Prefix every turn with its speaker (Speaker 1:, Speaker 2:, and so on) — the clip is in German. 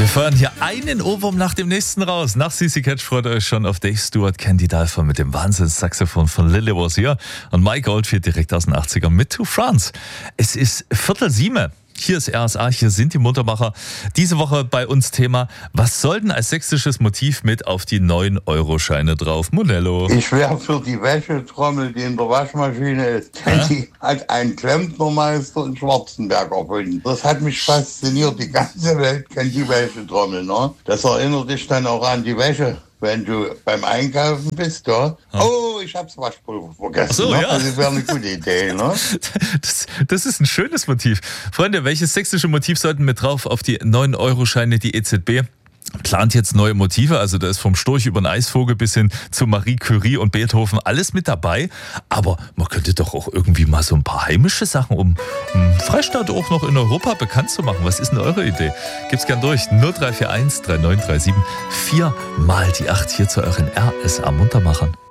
Speaker 1: Wir feuern hier einen Ohrwurm nach dem nächsten raus. Nach CC Catch freut euch schon auf Dave Stewart, Candy Dulfer mit dem Wahnsinns-Saxophon von Lily Was Here und Mike Oldfield direkt aus den 80ern mit To France. Es ist 6:45. Hier ist RSA, hier sind die Muntermacher. Diese Woche bei uns Thema, was soll denn als sächsisches Motiv mit auf die 9-Euro-Scheine drauf? Monello.
Speaker 2: Ich wäre für die Wäschetrommel, die in der Waschmaschine ist. Die hat ein Klempnermeister in Schwarzenberg erfunden. Das hat mich fasziniert. Die ganze Welt kennt die Wäschetrommel. Ne? Das erinnert dich dann auch an die Wäsche. Wenn du beim Einkaufen bist, ja. Oh, ich hab's Waschpulver vergessen.
Speaker 1: Ach so,
Speaker 2: ne?
Speaker 1: ja.
Speaker 2: Das wäre eine gute Idee, ne?
Speaker 1: Das ist ein schönes Motiv. Freunde, welches sächsische Motiv sollten mit drauf auf die 9-Euro-Scheine? Die EZB plant jetzt neue Motive, also da ist vom Storch über den Eisvogel bis hin zu Marie Curie und Beethoven alles mit dabei. Aber man könnte doch auch irgendwie mal so ein paar heimische Sachen, um Freistaat auch noch in Europa bekannt zu machen. Was ist denn eure Idee? Gibt's gern durch. 0341 3937 4 mal die 8 hier zu euren RSA Muntermachern.